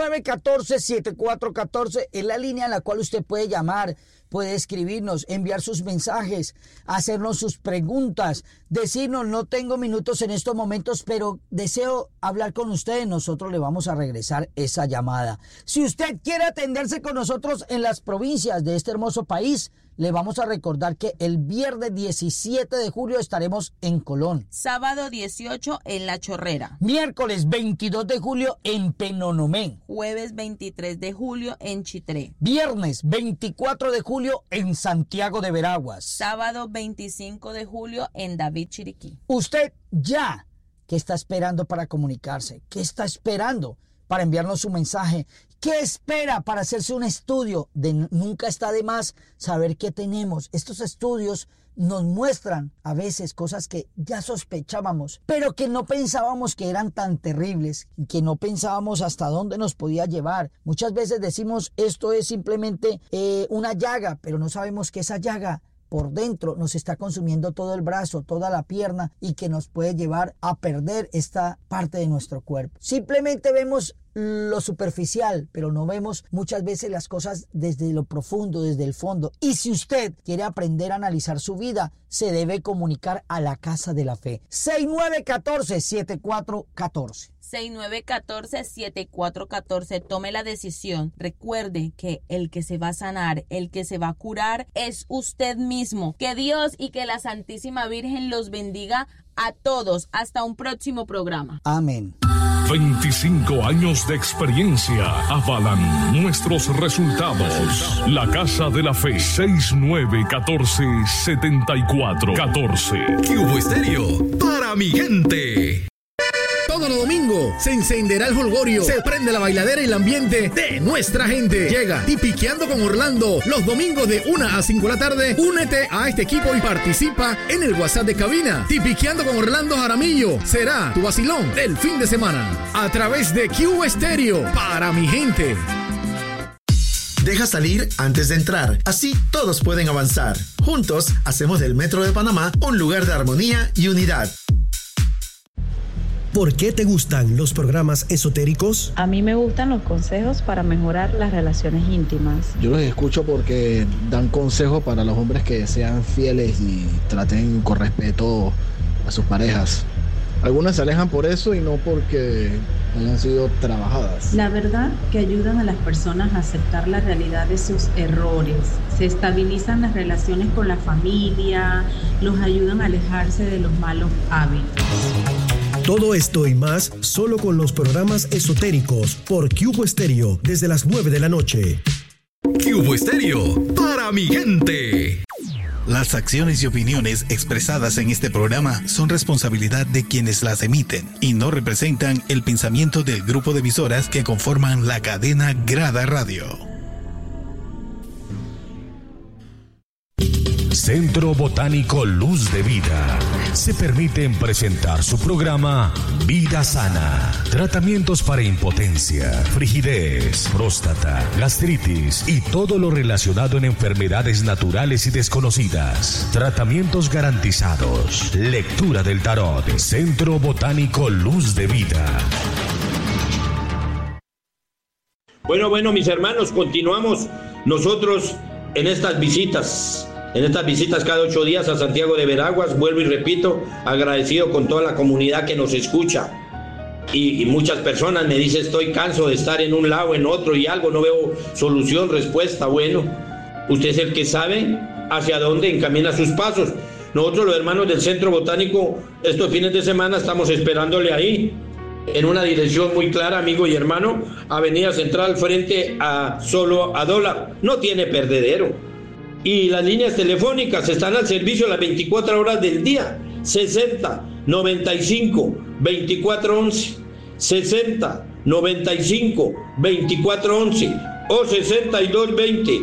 6914-7414 es la línea en la cual usted puede llamar, puede escribirnos, enviar sus mensajes, hacernos sus preguntas, decirnos no tengo minutos en estos momentos, pero deseo hablar con ustedes. Nosotros le vamos a regresar esa llamada. Si usted quiere atenderse con nosotros en las provincias de este hermoso país, le vamos a recordar que el viernes 17 de julio estaremos en Colón. Sábado 18 en La Chorrera. Miércoles 22 de julio en Penonomé. Jueves 23 de julio en Chitré. Viernes 24 de julio en Santiago de Veraguas. Sábado 25 de julio en David Chiriquí. Usted ya, ¿qué está esperando para comunicarse? ¿Qué está esperando para enviarnos su mensaje? ¿Qué espera para hacerse un estudio? Nunca está de más saber qué tenemos. Estos estudios nos muestran a veces cosas que ya sospechábamos, pero que no pensábamos que eran tan terribles y que no pensábamos hasta dónde nos podía llevar. Muchas veces decimos esto es simplemente una llaga, pero no sabemos que esa llaga por dentro nos está consumiendo todo el brazo, toda la pierna y que nos puede llevar a perder esta parte de nuestro cuerpo. Simplemente vemos lo superficial, pero no vemos muchas veces las cosas desde lo profundo, desde el fondo. Y si usted quiere aprender a analizar su vida, se debe comunicar a la Casa de la Fe. 6914-7414. 6914-7414. Tome la decisión. Recuerde que el que se va a sanar, el que se va a curar es usted mismo. Que Dios y que la Santísima Virgen los bendiga a todos. Hasta un próximo programa. Amén. 25 años de experiencia avalan nuestros resultados. La Casa de la Fe, 6914-7414. ¿Qué hubo, Estéreo? Para mi gente. Todos los domingos se encenderá el jolgorio, se prende la bailadera y el ambiente de nuestra gente. Llega Tipiqueando con Orlando los domingos de 1 a 5 de la tarde. Únete a este equipo y participa en el WhatsApp de cabina. Tipiqueando con Orlando Jaramillo será tu vacilón del fin de semana a través de QV Estéreo. Para mi gente. Deja salir antes de entrar, así todos pueden avanzar. Juntos hacemos del Metro de Panamá un lugar de armonía y unidad. ¿Por qué te gustan los programas esotéricos? A mí me gustan los consejos para mejorar las relaciones íntimas. Yo los escucho porque dan consejos para los hombres que sean fieles y traten con respeto a sus parejas. Algunas se alejan por eso y no porque hayan sido trabajadas. La verdad que ayudan a las personas a aceptar la realidad de sus errores. Se estabilizan las relaciones con la familia, los ayudan a alejarse de los malos hábitos. Todo esto y más solo con los programas esotéricos por QV Estéreo desde las 9 de la noche. QV Estéreo, para mi gente. Las acciones y opiniones expresadas en este programa son responsabilidad de quienes las emiten y no representan el pensamiento del grupo de emisoras que conforman la cadena Grada Radio. Centro Botánico Luz de Vida. Se permiten presentar su programa Vida Sana. Tratamientos para impotencia, frigidez, próstata, gastritis y todo lo relacionado en enfermedades naturales y desconocidas. Tratamientos garantizados. Lectura del tarot. Centro Botánico Luz de Vida. Bueno, mis hermanos, continuamos nosotros en estas visitas cada 8 días a Santiago de Veraguas. Vuelvo y repito, agradecido con toda la comunidad que nos escucha. Y muchas personas me dicen, estoy canso de estar en un lado, en otro y algo, no veo solución, respuesta. Bueno, usted es el que sabe hacia dónde encamina sus pasos. Nosotros, los hermanos del Centro Botánico, estos fines de semana estamos esperándole ahí, en una dirección muy clara, amigo y hermano, Avenida Central, frente a Solo a Dólar. No tiene perdedero. Y las líneas telefónicas están al servicio las 24 horas del día. 60 95 24 11, 60 95 24 11 o 62 20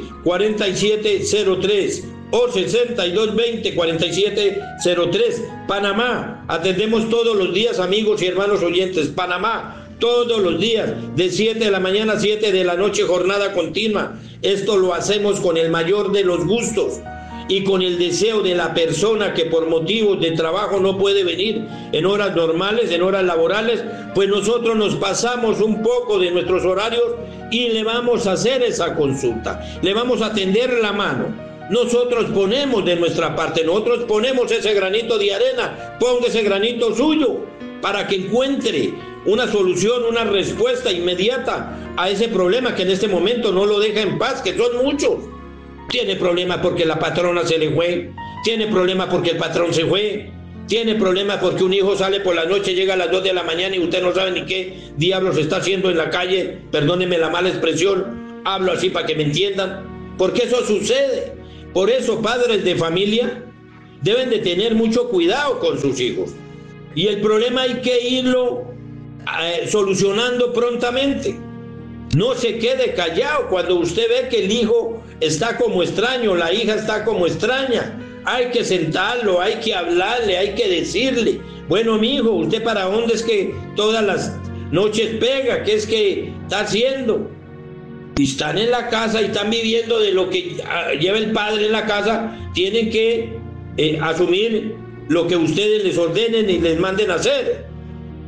47 03 o 62 20 47 03. Panamá, atendemos todos los días, amigos y hermanos oyentes. Panamá, todos los días, de 7 de la mañana a 7 de la noche, jornada continua. Esto lo hacemos con el mayor de los gustos y con el deseo de la persona que por motivos de trabajo no puede venir en horas normales, en horas laborales, pues nosotros nos pasamos un poco de nuestros horarios y le vamos a hacer esa consulta, le vamos a tender la mano. Nosotros ponemos de nuestra parte, nosotros ponemos ese granito de arena, ponga ese granito suyo para que encuentre una solución, una respuesta inmediata a ese problema que en este momento no lo deja en paz, que son muchos. Tiene problemas porque la patrona se le fue, tiene problemas porque el patrón se fue, tiene problemas porque un hijo sale por la noche, llega a las 2 de la mañana y usted no sabe ni qué diablos está haciendo en la calle. Perdónenme la mala expresión, hablo así para que me entiendan, porque eso sucede. Por eso, padres de familia deben de tener mucho cuidado con sus hijos. Y el problema hay que irlo solucionando prontamente. No se quede callado cuando usted ve que el hijo está como extraño, la hija está como extraña. Hay que sentarlo, hay que hablarle, hay que decirle, bueno, mi hijo, ¿usted para dónde es que todas las noches pega? ¿Qué es que está haciendo? Si están en la casa y están viviendo de lo que lleva el padre en la casa, tienen que asumir lo que ustedes les ordenen y les manden hacer.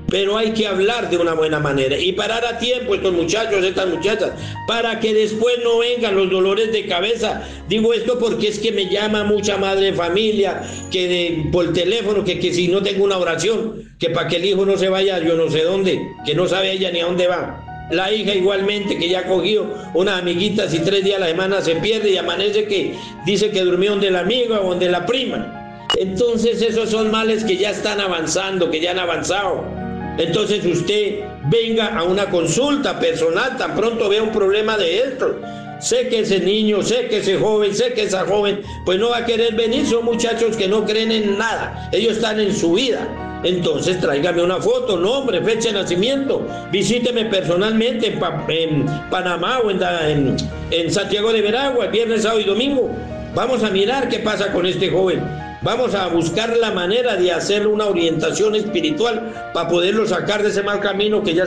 pero hay que hablar de una buena manera y parar a tiempo estos muchachos, estas muchachas, para que después no vengan los dolores de cabeza. Digo esto porque es que me llama mucha madre de familia por teléfono que si no tengo una oración, que para que el hijo no se vaya yo no sé dónde, que no sabe ella ni a dónde va. La hija igualmente, que ya ha cogido unas amiguitas y 3 días a la semana se pierde y amanece que dice que durmió donde la amiga o donde la prima. Entonces esos son males que ya están avanzando, que ya han avanzado. Entonces usted venga a una consulta personal tan pronto vea un problema de esto. Sé que ese niño, sé que ese joven, sé que esa joven pues no va a querer venir. Son muchachos que no creen en nada, ellos están en su vida. Entonces tráigame una foto, nombre, fecha de nacimiento, visíteme personalmente en Panamá o en Santiago de Veraguas, viernes, sábado y domingo. Vamos a mirar qué pasa con este joven. Vamos a buscar la manera de hacerle una orientación espiritual para poderlo sacar de ese mal camino que ya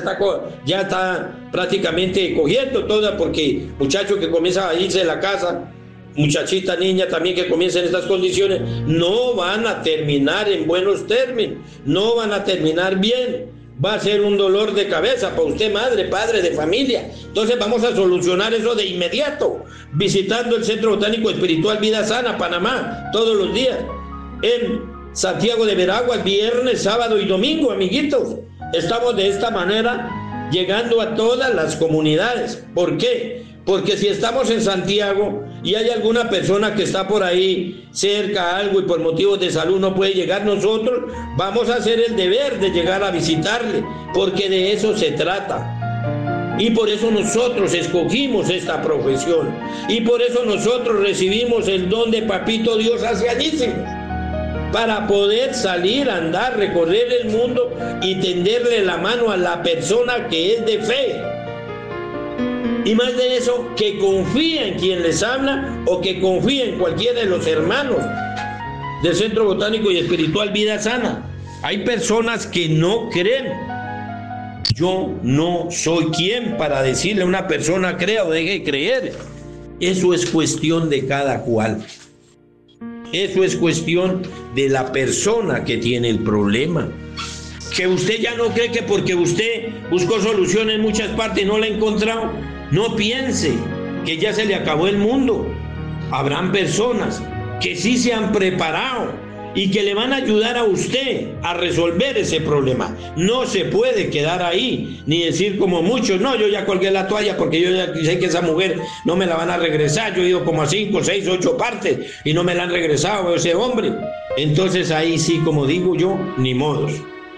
está prácticamente cogiendo toda, porque muchacho que comienza a irse de la casa, muchachita, niña también que comienza en estas condiciones, no van a terminar en buenos términos, no van a terminar bien. Va a ser un dolor de cabeza para usted, madre, padre de familia. Entonces vamos a solucionar eso de inmediato, visitando el Centro Botánico Espiritual Vida Sana, Panamá, todos los días. En Santiago de Veraguas, viernes, sábado y domingo, amiguitos. Estamos de esta manera llegando a todas las comunidades. ¿Por qué? Porque si estamos en Santiago y hay alguna persona que está por ahí cerca algo y por motivos de salud no puede llegar, nosotros vamos a hacer el deber de llegar a visitarle, porque de eso se trata. Y por eso nosotros escogimos esta profesión. Y por eso nosotros recibimos el don de Papito Dios hace añísimos, para poder salir a andar, recorrer el mundo y tenderle la mano a la persona que es de fe. Y más de eso, que confía en quien les habla o que confía en cualquiera de los hermanos del Centro Botánico y Espiritual Vida Sana. Hay personas que no creen. Yo no soy quien para decirle a una persona crea o deje de creer. Eso es cuestión de cada cual. Eso es cuestión de la persona que tiene el problema. Que usted ya no cree que porque usted buscó solución en muchas partes y no la ha encontrado, no piense que ya se le acabó el mundo. Habrán personas que sí se han preparado y que le van a ayudar a usted a resolver ese problema. No se puede quedar ahí, ni decir como muchos, no, yo ya colgué la toalla porque yo ya sé que esa mujer no me la van a regresar. Yo he ido como a 5, 6, 8 partes y no me la han regresado ese hombre. Entonces ahí sí, como digo yo, ni modos.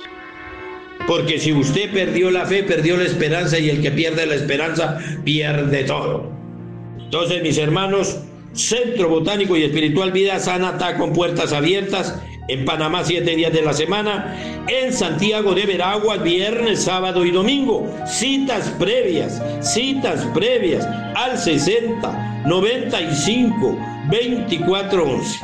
Porque si usted perdió la fe, perdió la esperanza, y el que pierde la esperanza pierde todo. Entonces, mis hermanos, Centro Botánico y Espiritual Vida Sana está con puertas abiertas en Panamá 7 días de la semana, en Santiago de Veraguas viernes, sábado y domingo. Citas previas al 60 95 24 11.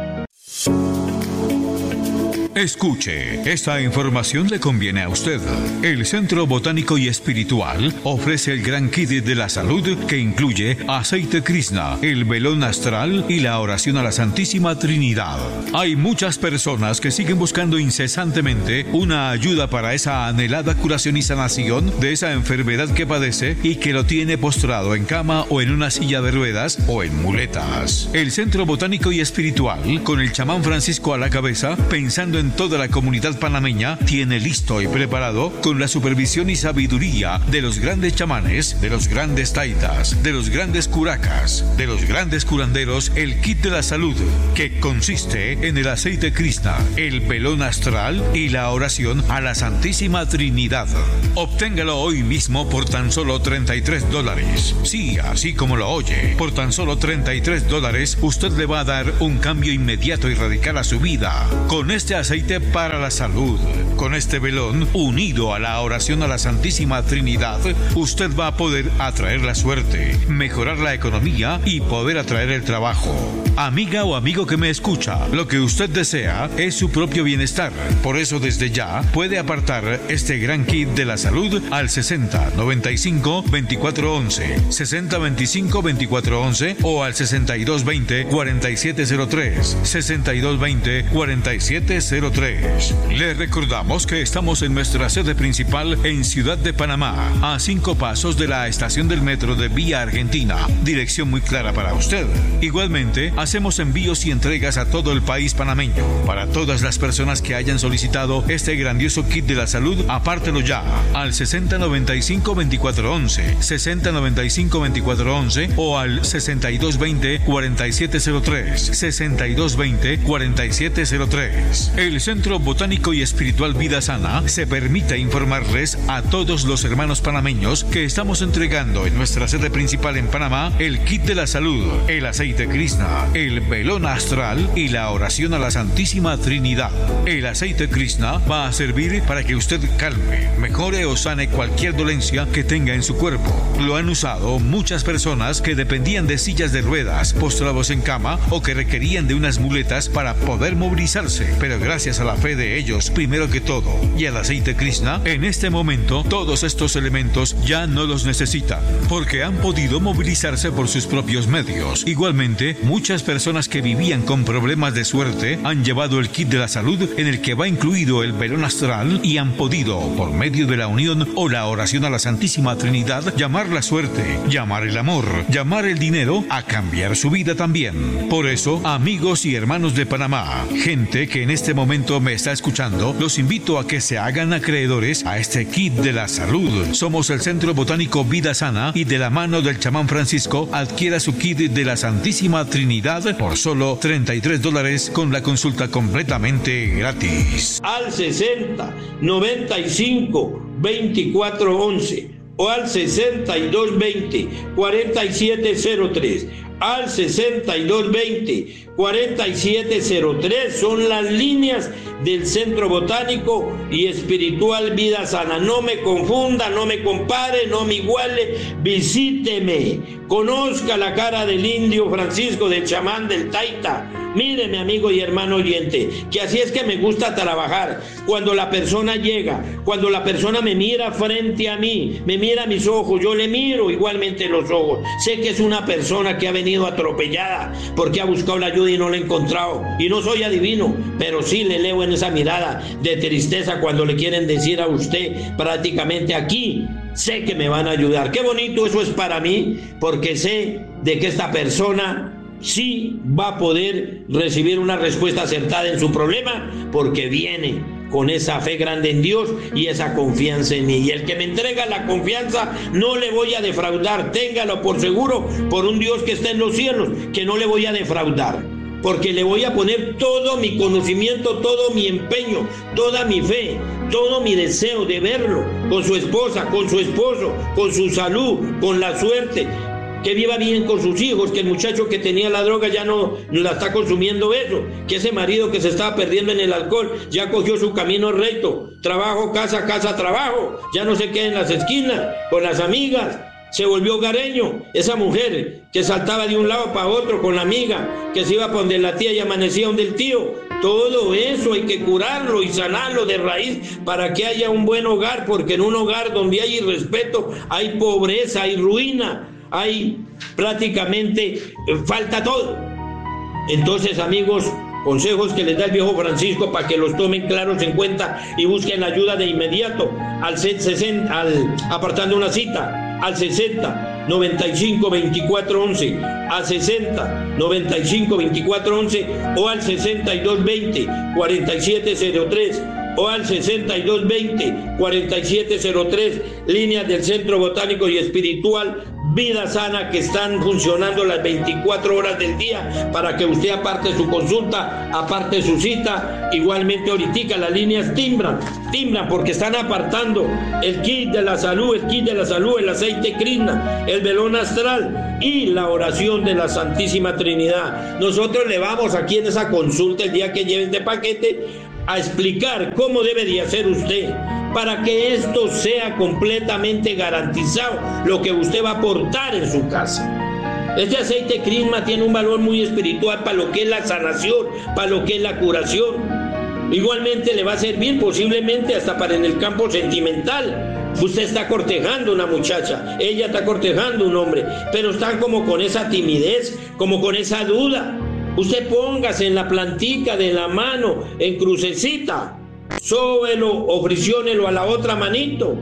Escuche, esta información le conviene a usted. El Centro Botánico y Espiritual ofrece el gran kit de la salud que incluye aceite Krishna, el velón astral y la oración a la Santísima Trinidad. Hay muchas personas que siguen buscando incesantemente una ayuda para esa anhelada curación y sanación de esa enfermedad que padece y que lo tiene postrado en cama o en una silla de ruedas o en muletas. El Centro Botánico y Espiritual, con el chamán Francisco a la cabeza, pensando en toda la comunidad panameña, tiene listo y preparado, con la supervisión y sabiduría de los grandes chamanes, de los grandes taitas, de los grandes curacas, de los grandes curanderos, el kit de la salud, que consiste en el aceite Krishna, el velón astral y la oración a la Santísima Trinidad. Obténgalo hoy mismo por tan solo $33. Sí, así como lo oye, por tan solo $33 usted le va a dar un cambio inmediato y radical a su vida. Con este aceite para la salud, con este velón unido a la oración a la Santísima Trinidad, usted va a poder atraer la suerte, mejorar la economía y poder atraer el trabajo. Amiga o amigo que me escucha, lo que usted desea es su propio bienestar. Por eso desde ya puede apartar este gran kit de la salud al 60 95 24 11, 60 25 24 11 o al 62 20 47 03, 62 20 47 03. 4703. Les recordamos que estamos en nuestra sede principal en Ciudad de Panamá, a 5 pasos de la estación del metro de Vía Argentina. Dirección muy clara para usted. Igualmente, hacemos envíos y entregas a todo el país panameño. Para todas las personas que hayan solicitado este grandioso kit de la salud, apártelo ya al 6095-2411, 6095-2411 o al 6220-4703, 6220-4703. El Centro Botánico y Espiritual Vida Sana se permite informarles a todos los hermanos panameños que estamos entregando en nuestra sede principal en Panamá el kit de la salud, el aceite Krishna, el velón astral y la oración a la Santísima Trinidad. El aceite Krishna va a servir para que usted calme, mejore o sane cualquier dolencia que tenga en su cuerpo. Lo han usado muchas personas que dependían de sillas de ruedas, postrados en cama o que requerían de unas muletas para poder movilizarse, pero gracias a la fe de ellos, primero que todo, y al aceite Krishna, en este momento todos estos elementos ya no los necesitan, porque han podido movilizarse por sus propios medios. Igualmente, muchas personas que vivían con problemas de suerte han llevado el kit de la salud en el que va incluido el velón astral y han podido, por medio de la unión o la oración a la Santísima Trinidad, llamar la suerte, llamar el amor, llamar el dinero, a cambiar su vida también. Por eso, amigos y hermanos de Panamá, gente que en este momento me está escuchando, los invito a que se hagan acreedores a este kit de la salud. Somos el Centro Botánico Vida Sana y de la mano del chamán Francisco adquiera su kit de la Santísima Trinidad por solo $33 con la consulta completamente gratis. Al 60 95 24 11 o al 62 20 47 03. Al 6220 4703 son las líneas del Centro Botánico y Espiritual Vida Sana. No me confunda, no me compare, no me iguale, visíteme, conozca la cara del indio Francisco, del chamán del Taita. Mire, mi amigo y hermano oyente, que así es que me gusta trabajar. Cuando la persona llega, cuando la persona me mira frente a mí, me mira a mis ojos, yo le miro igualmente los ojos. Sé que es una persona que ha venido atropellada porque ha buscado la ayuda y no la ha encontrado. Y no soy adivino, pero sí le leo en esa mirada de tristeza cuando le quieren decir a usted prácticamente aquí, sé que me van a ayudar. Qué bonito eso es para mí, porque sé de que esta persona sí va a poder recibir una respuesta acertada en su problema, porque viene con esa fe grande en Dios y esa confianza en mí. Y el que me entrega la confianza, no le voy a defraudar. Téngalo por seguro, por un Dios que está en los cielos, que no le voy a defraudar, porque le voy a poner todo mi conocimiento, todo mi empeño, toda mi fe, todo mi deseo de verlo con su esposa, con su esposo, con su salud, con la suerte, que viva bien con sus hijos, que el muchacho que tenía la droga ya no la está consumiendo eso, que ese marido que se estaba perdiendo en el alcohol ya cogió su camino recto, trabajo, casa, casa, trabajo, ya no se queda en las esquinas con las amigas, se volvió hogareño. Esa mujer que saltaba de un lado para otro con la amiga, que se iba para donde la tía y amanecía donde el tío, todo eso hay que curarlo y sanarlo de raíz para que haya un buen hogar, porque en un hogar donde hay irrespeto hay pobreza, hay ruina, hay prácticamente falta todo. Entonces, amigos, consejos que les da el viejo Francisco para que los tomen claros en cuenta y busquen ayuda de inmediato apartando una cita al 60 95 24 11, al 60 95 24 11 o al 62 20 47 03 o al 62 20 47 03, líneas del Centro Botánico y Espiritual Vida Sana, que están funcionando las 24 horas del día para que usted aparte su consulta, aparte su cita. Igualmente ahorita las líneas timbran porque están apartando el kit de la salud, el aceite Krishna, el velón astral y la oración de la Santísima Trinidad. Nosotros le vamos aquí en esa consulta el día que lleven de paquete a explicar cómo debe de hacer usted para que esto sea completamente garantizado, lo que usted va a aportar en su casa. Este aceite Krishna tiene un valor muy espiritual para lo que es la sanación, para lo que es la curación. Igualmente le va a servir posiblemente hasta para en el campo sentimental. Usted está cortejando una muchacha, ella está cortejando un hombre, pero están como con esa timidez, como con esa duda. Usted póngase en la plantica de la mano, en crucecita, sóbelo o fricciónelo a la otra manito.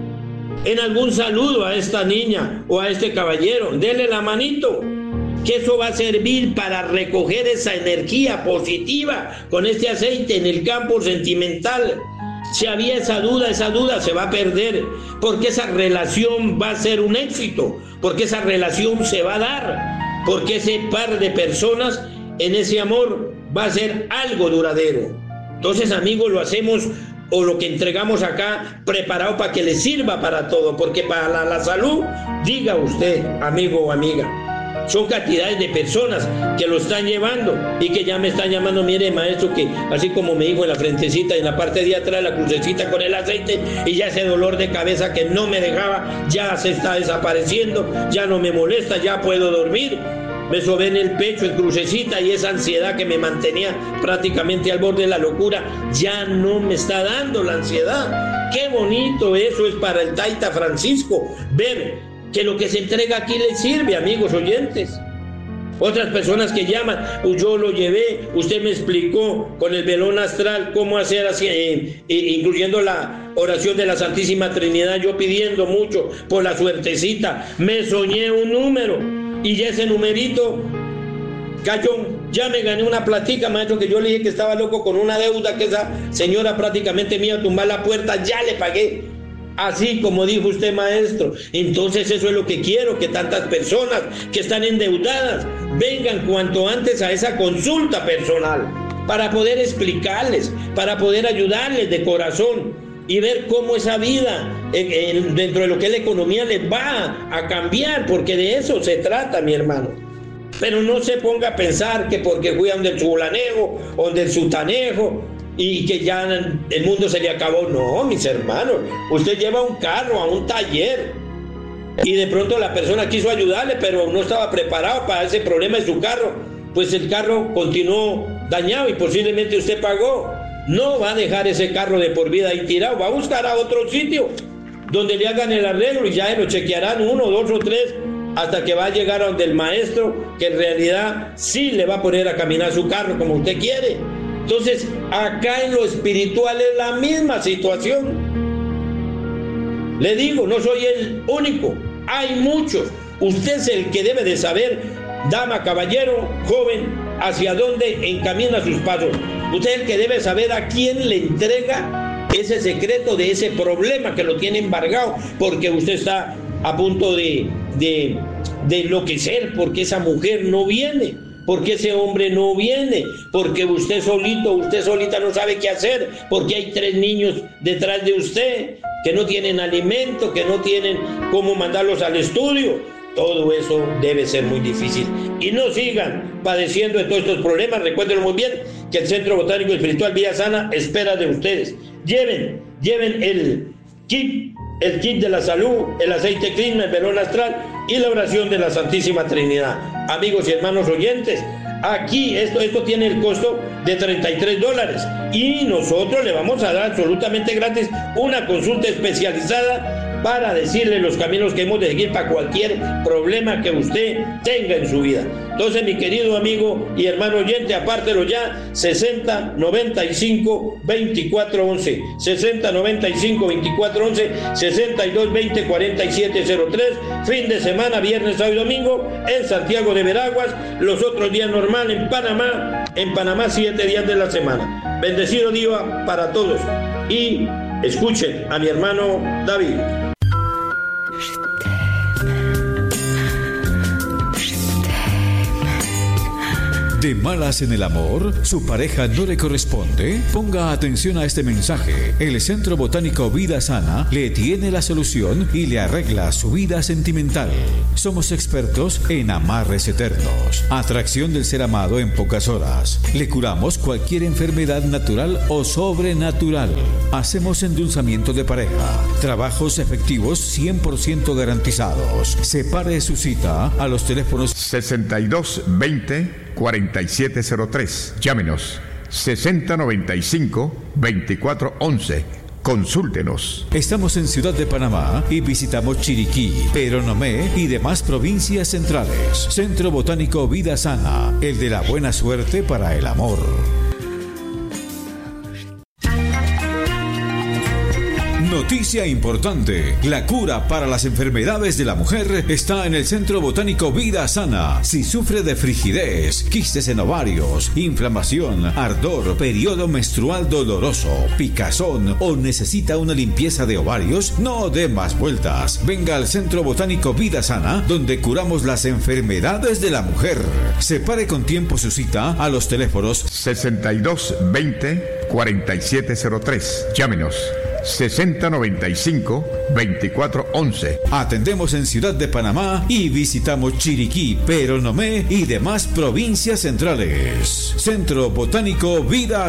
En algún saludo a esta niña o a este caballero, dele la manito, que eso va a servir para recoger esa energía positiva con este aceite en el campo sentimental. Si había esa duda se va a perder, porque esa relación va a ser un éxito, porque esa relación se va a dar, porque ese par de personas en ese amor va a ser algo duradero. Entonces, amigos, lo hacemos o lo que entregamos acá preparado para que le sirva para todo, porque para la salud, diga usted, amigo o amiga, son cantidades de personas que lo están llevando y que ya me están llamando, mire maestro, que así como me dijo en la frentecita, en la parte de atrás, la crucecita con el aceite, y ya ese dolor de cabeza que no me dejaba, ya se está desapareciendo, ya no me molesta, ya puedo dormir. Me sobé en el pecho en crucecita y esa ansiedad que me mantenía prácticamente al borde de la locura, ya no me está dando la ansiedad. Qué bonito eso es para el Taita Francisco, ver que lo que se entrega aquí le sirve, amigos oyentes. Otras personas que llaman, yo lo llevé, usted me explicó con el velón astral cómo hacer así, incluyendo la oración de la Santísima Trinidad, yo pidiendo mucho por la suertecita, me soñé un número y ya ese numerito cayó, ya me gané una platica, maestro, que yo le dije que estaba loco con una deuda que esa señora prácticamente me iba a tumbar la puerta, ya le pagué. Así como dijo usted, maestro. Entonces eso es lo que quiero, que tantas personas que están endeudadas vengan cuanto antes a esa consulta personal para poder explicarles, para poder ayudarles de corazón y ver cómo esa vida dentro de lo que es la economía les va a cambiar, porque de eso se trata, mi hermano. Pero no se ponga a pensar que porque fui a donde el chulanejo o donde el sutanejo y que ya el mundo se le acabó. No, mis hermanos, usted lleva un carro a un taller y de pronto la persona quiso ayudarle, pero no estaba preparado para ese problema de su carro, pues el carro continuó dañado y posiblemente usted pagó. No va a dejar ese carro de por vida ahí tirado, va a buscar a otro sitio donde le hagan el arreglo y ya lo chequearán 1, 2 o 3 hasta que va a llegar a donde el maestro, que en realidad sí le va a poner a caminar su carro como usted quiere. Entonces, acá en lo espiritual es la misma situación. Le digo, no soy el único, hay muchos. Usted es el que debe de saber, dama, caballero, joven, hacia dónde encamina sus pasos. Usted es el que debe saber a quién le entrega ese secreto de ese problema que lo tiene embargado, porque usted está a punto de enloquecer, porque esa mujer no viene, porque ese hombre no viene, porque usted solito, usted solita no sabe qué hacer, porque hay 3 niños detrás de usted que no tienen alimento, que no tienen cómo mandarlos al estudio. Todo eso debe ser muy difícil. Y no sigan padeciendo de todos estos problemas. Recuérdenlo muy bien, que el Centro Botánico y Espiritual Vida Sana espera de ustedes. Lleven el kit de la salud, el aceite Crisma, el velón astral y la oración de la Santísima Trinidad. Amigos y hermanos oyentes, aquí esto tiene el costo de $33 y nosotros le vamos a dar absolutamente gratis una consulta especializada para decirle los caminos que hemos de seguir para cualquier problema que usted tenga en su vida. Entonces, mi querido amigo y hermano oyente, apártelo ya, 60 95 24 11, 60 95 24 11, 62 20 47 03, fin de semana, viernes, sábado y domingo, en Santiago de Veraguas, los otros días normal en Panamá 7 días de la semana. Bendecido día para todos y escuchen a mi hermano David. ¿De malas en el amor? ¿Su pareja no le corresponde? Ponga atención a este mensaje. El Centro Botánico Vida Sana le tiene la solución y le arregla su vida sentimental. Somos expertos en amarres eternos, atracción del ser amado en pocas horas. Le curamos cualquier enfermedad natural o sobrenatural. Hacemos endulzamiento de pareja, trabajos efectivos 100% garantizados. Separe su cita a los teléfonos 6220-4703. Llámenos 6095-2411 Consúltenos. Estamos en Ciudad de Panamá y visitamos Chiriquí, Peronomé y demás provincias centrales. Centro Botánico Vida Sana, el de la buena suerte para el amor. Noticia importante. La cura para las enfermedades de la mujer está en el Centro Botánico Vida Sana. Si sufre de frigidez, quistes en ovarios, inflamación, ardor, periodo menstrual doloroso, picazón o necesita una limpieza de ovarios, no dé más vueltas. Venga al Centro Botánico Vida Sana, donde curamos las enfermedades de la mujer. Separe con tiempo su cita a los teléfonos 6220-4703. Llámenos. 6095-2411. Atendemos en Ciudad de Panamá y visitamos Chiriquí, Peronomé y demás provincias centrales. Centro Botánico Vida.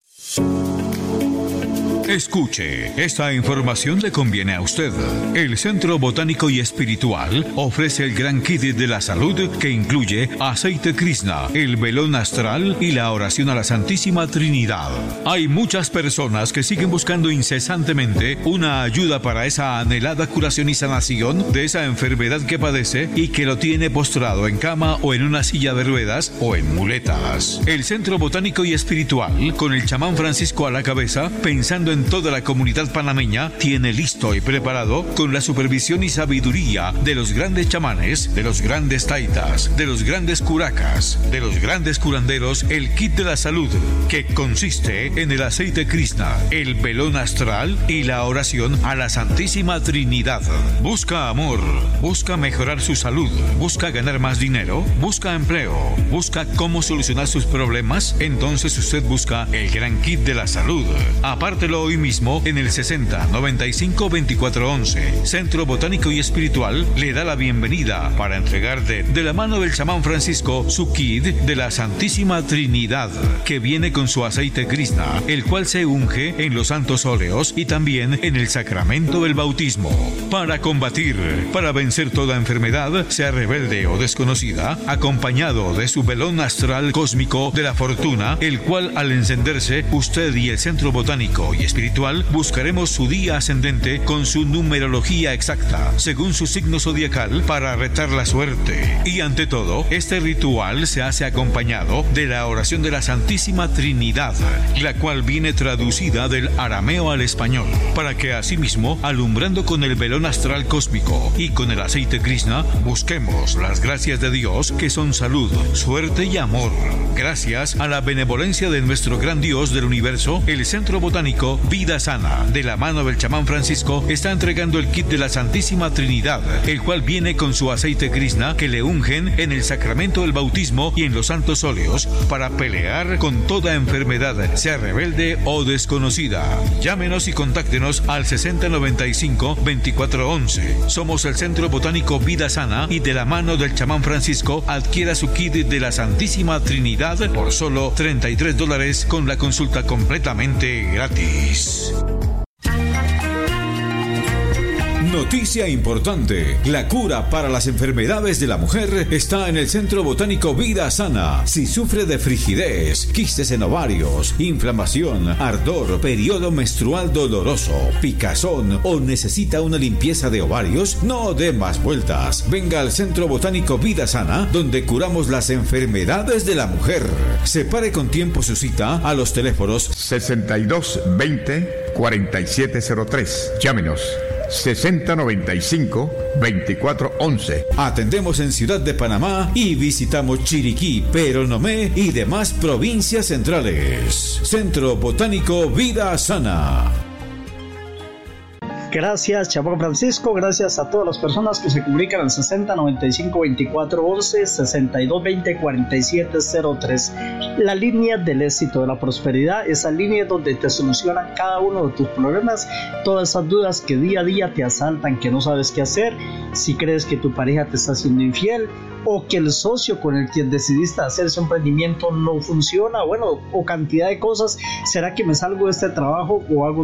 Escuche, esta información le conviene a usted. El Centro Botánico y Espiritual ofrece el gran kit de la salud que incluye aceite Krishna, el velón astral y la oración a la Santísima Trinidad. Hay muchas personas que siguen buscando incesantemente una ayuda para esa anhelada curación y sanación de esa enfermedad que padece y que lo tiene postrado en cama o en una silla de ruedas o en muletas. El Centro Botánico y Espiritual, con el chamán Francisco a la cabeza, pensando en toda la comunidad panameña, tiene listo y preparado, con la supervisión y sabiduría de los grandes chamanes, de los grandes taitas, de los grandes curacas, de los grandes curanderos, el kit de la salud, que consiste en el aceite Krishna, el velón astral y la oración a la Santísima Trinidad. Busca amor, busca mejorar su salud, busca ganar más dinero, busca empleo, busca cómo solucionar sus problemas. Entonces usted busca el gran kit de la salud. Apártelo hoy mismo en el 6095-2411. Centro Botánico y Espiritual le da la bienvenida para entregarte de la mano del chamán Francisco su kit de la Santísima Trinidad, que viene con su aceite Krishna, el cual se unge en los santos óleos y también en el sacramento del bautismo. Para combatir, para vencer toda enfermedad, sea rebelde o desconocida, acompañado de su velón astral cósmico de la fortuna, el cual al encenderse, usted y el Centro Botánico y Espiritual buscaremos su día ascendente con su numerología exacta, según su signo zodiacal, para retar la suerte. Y ante todo, este ritual se hace acompañado de la oración de la Santísima Trinidad, la cual viene traducida del arameo al español, para que asimismo, alumbrando con el velón astral cósmico y con el aceite Krishna, busquemos las gracias de Dios, que son salud, suerte y amor. Gracias a la benevolencia de nuestro gran Dios del universo, el Centro Botánico Vida Sana, de la mano del chamán Francisco, está entregando el kit de la Santísima Trinidad, el cual viene con su aceite Krishna, que le ungen en el sacramento del bautismo y en los santos óleos, para pelear con toda enfermedad, sea rebelde o desconocida. Llámenos y contáctenos al 6095-2411. Somos el Centro Botánico Vida Sana, y de la mano del chamán Francisco adquiera su kit de la Santísima Trinidad por solo $33 con la consulta completamente gratis. Noticia importante. La cura para las enfermedades de la mujer está en el Centro Botánico Vida Sana. Si sufre de frigidez, quistes en ovarios, inflamación, ardor, periodo menstrual doloroso, picazón o necesita una limpieza de ovarios, no dé más vueltas. Venga al Centro Botánico Vida Sana, donde curamos las enfermedades de la mujer. Separe con tiempo su cita a los teléfonos 6220-4703. Llámenos. 6095-2411. Atendemos en Ciudad de Panamá y visitamos Chiriquí, Peronomé y demás provincias centrales. Centro Botánico Vida Sana. Gracias, chamán Francisco. Gracias a todas las personas que se comunican al 6095-2411, 6220-4703. La línea del éxito, de la prosperidad, esa línea donde te solucionan cada uno de tus problemas, todas esas dudas que día a día te asaltan, que no sabes qué hacer, si crees que tu pareja te está siendo infiel, o que el socio con el que decidiste hacer ese emprendimiento no funciona, bueno, o cantidad de cosas. ¿Será que me salgo de este trabajo o hago